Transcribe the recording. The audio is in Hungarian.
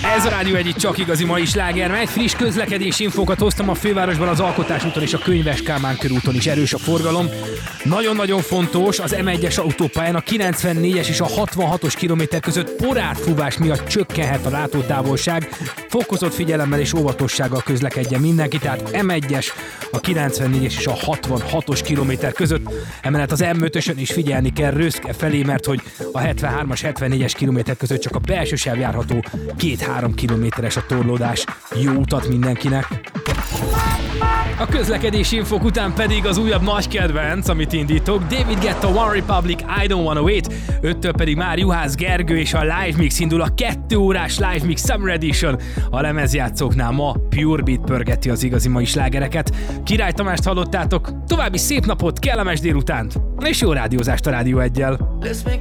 Ez a Rádió Egy, csak igazi mai sláger. Egy friss közlekedési infókat hoztam a fővárosban, az Alkotás úton és a Könyves Kálmán körúton is erős a forgalom. Nagyon-nagyon fontos, az M1-es autópályán a 94-es és a 66-os kilométer között porárfúvás miatt csökkenhet a látótávolság. Fokozott figyelemmel és óvatossággal közlekedjen mindenki, tehát M1-es, a 94-es és a 66-os kilométer között. Emellett az M5-ösön is figyelni kell Röszke felé, mert hogy a 73-as, 74-es kilométer között csak a belső sáv járható, 2-3 kilométeres a torlódás. Jó utat mindenkinek! A közlekedési infók után pedig az újabb nagy kedvenc, amit indítok, David Guetta, One Republic, I Don't Wanna Wait, 5-től pedig már Juhász Gergő és a Live Mix indul, a 2 órás Live Mix Summer Edition. A lemezjátszóknál ma Pure Beat pörgeti az igazi mai slágereket. Király Tamást hallottátok, további szép napot, kellemes délutánt, és jó rádiózást a Rádió Eggyel!